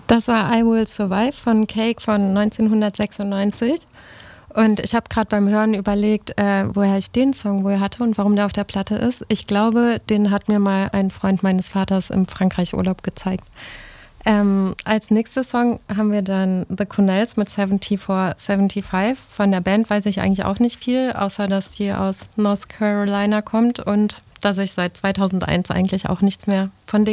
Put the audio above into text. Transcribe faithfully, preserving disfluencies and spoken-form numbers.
Das war I Will Survive von Cake von neunzehnhundertsechsundneunzig. Und ich habe gerade beim Hören überlegt, äh, woher ich den Song wohl hatte und warum der auf der Platte ist. Ich glaube, den hat mir mal ein Freund meines Vaters im Frankreich-Urlaub gezeigt. Ähm, als nächster Song haben wir dann The Cornells mit vierundsiebzig fünfundsiebzig. Von der Band weiß ich eigentlich auch nicht viel, außer dass die aus North Carolina kommt und dass ich seit zweitausendeins eigentlich auch nichts mehr von denen